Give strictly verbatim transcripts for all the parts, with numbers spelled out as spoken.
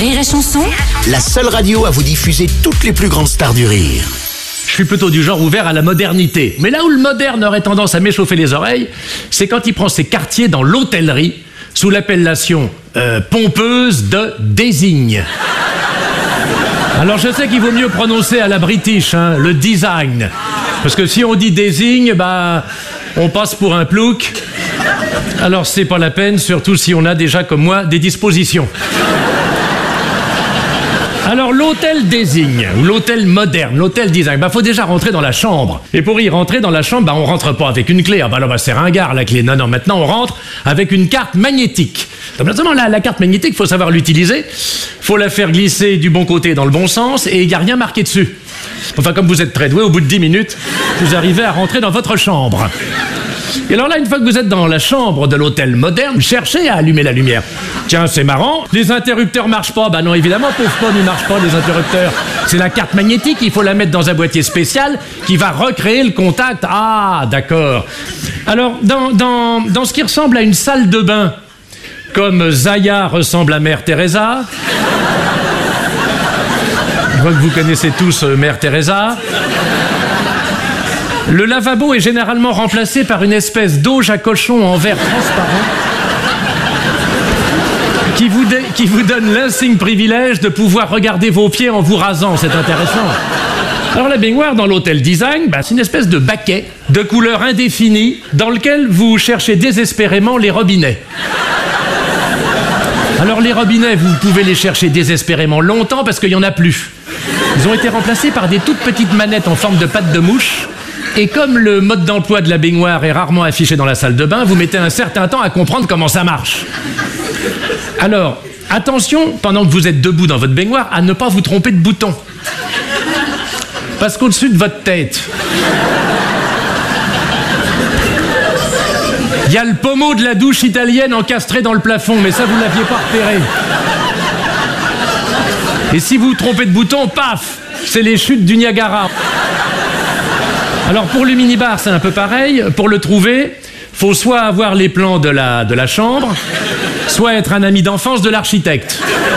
Rire et Chanson, La seule radio à vous diffuser toutes les plus grandes stars du rire. Je suis plutôt du genre ouvert à la modernité. Mais là où le moderne aurait tendance à m'échauffer les oreilles, c'est quand il prend ses quartiers dans l'hôtellerie sous l'appellation euh, pompeuse de désigne. Alors je sais qu'il vaut mieux prononcer à la british, hein, le design. Parce que si on dit désigne, bah, on passe pour un plouc. Alors c'est pas la peine, surtout si on a déjà, comme moi, des dispositions. Alors l'hôtel désigne, ou l'hôtel moderne, l'hôtel design, bah faut déjà rentrer dans la chambre. Et pour y rentrer dans la chambre, bah on rentre pas avec une clé, ah bah là bah c'est ringard la clé. Non, non, maintenant on rentre avec une carte magnétique. Donc maintenant la, la carte magnétique, faut savoir l'utiliser, faut la faire glisser du bon côté dans le bon sens, et il n'y a rien marqué dessus. Enfin comme vous êtes très doué, au bout de dix minutes, vous arrivez à rentrer dans votre chambre. Et alors là, une fois que vous êtes dans la chambre de l'hôtel moderne, cherchez à allumer la lumière. Tiens, c'est marrant, les interrupteurs marchent pas. Bah non, évidemment, pauvre pomme, ils marchent pas, les interrupteurs. C'est la carte magnétique, il faut la mettre dans un boîtier spécial qui va recréer le contact. Ah, d'accord. Alors, dans, dans, dans ce qui ressemble à une salle de bain, comme Zaya ressemble à Mère Teresa, je vois que vous connaissez tous euh, Mère Teresa. Le lavabo est généralement remplacé par une espèce d'auge à cochon en verre transparent qui vous, dé- qui vous donne l'insigne privilège de pouvoir regarder vos pieds en vous rasant. C'est intéressant. Alors la baignoire dans l'hôtel design, bah, c'est une espèce de baquet de couleur indéfinie dans lequel vous cherchez désespérément les robinets. Alors les robinets, vous pouvez les chercher désespérément longtemps parce qu'il n'y en a plus. Ils ont été remplacés par des toutes petites manettes en forme de pattes de mouche. Et comme le mode d'emploi de la baignoire est rarement affiché dans la salle de bain, vous mettez un certain temps à comprendre comment ça marche. Alors, attention, pendant que vous êtes debout dans votre baignoire, à ne pas vous tromper de bouton. Parce qu'au-dessus de votre tête, il y a le pommeau de la douche italienne encastré dans le plafond, mais ça, vous ne l'aviez pas repéré. Et si vous vous trompez de bouton, paf, c'est les chutes du Niagara. Alors pour le minibar, c'est un peu pareil. Pour le trouver, faut soit avoir les plans de la, de la chambre, soit être un ami d'enfance de l'architecte.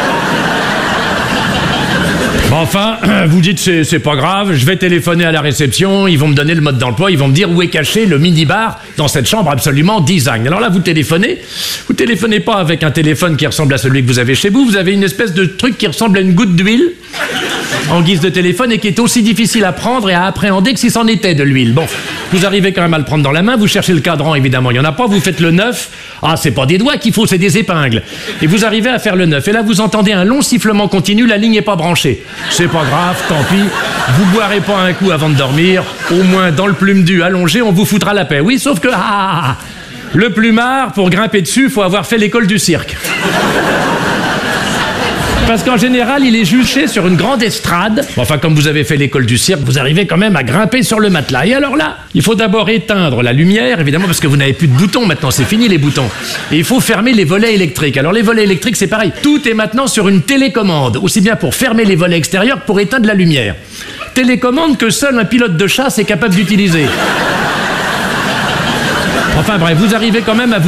Bon, enfin, vous dites c'est, c'est pas grave, je vais téléphoner à la réception, ils vont me donner le mode d'emploi, ils vont me dire où est caché le minibar dans cette chambre absolument design. Alors là, vous téléphonez, vous téléphonez pas avec un téléphone qui ressemble à celui que vous avez chez vous, vous avez une espèce de truc qui ressemble à une goutte d'huile en guise de téléphone et qui est aussi difficile à prendre et à appréhender que si c'en était de l'huile. Bon, vous arrivez quand même à le prendre dans la main, vous cherchez le cadran, évidemment, il n'y en a pas, vous faites le neuf. Ah, c'est pas des doigts qu'il faut, c'est des épingles. Et vous arrivez à faire le neuf. Et là, vous entendez un long sifflement continu, la ligne n'est pas branchée. C'est pas grave, tant pis. Vous boirez pas un coup avant de dormir. Au moins, dans le plume du allongé, on vous foutra la paix. Oui, sauf que, ah, le plumard, pour grimper dessus, faut avoir fait l'école du cirque. Parce qu'en général, il est juché sur une grande estrade. Enfin, comme vous avez fait l'école du cirque, vous arrivez quand même à grimper sur le matelas. Et alors là, il faut d'abord éteindre la lumière, évidemment, parce que vous n'avez plus de boutons maintenant, c'est fini les boutons. Et il faut fermer les volets électriques. Alors les volets électriques, c'est pareil. Tout est maintenant sur une télécommande, aussi bien pour fermer les volets extérieurs que pour éteindre la lumière. Télécommande que seul un pilote de chasse est capable d'utiliser. Enfin bref, vous arrivez quand même à vous